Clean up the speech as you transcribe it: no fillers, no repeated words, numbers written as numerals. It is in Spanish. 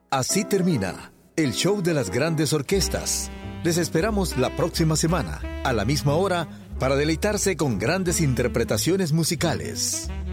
Así termina el show de las grandes orquestas. Les esperamos la próxima semana, a la misma hora, para deleitarse con grandes interpretaciones musicales.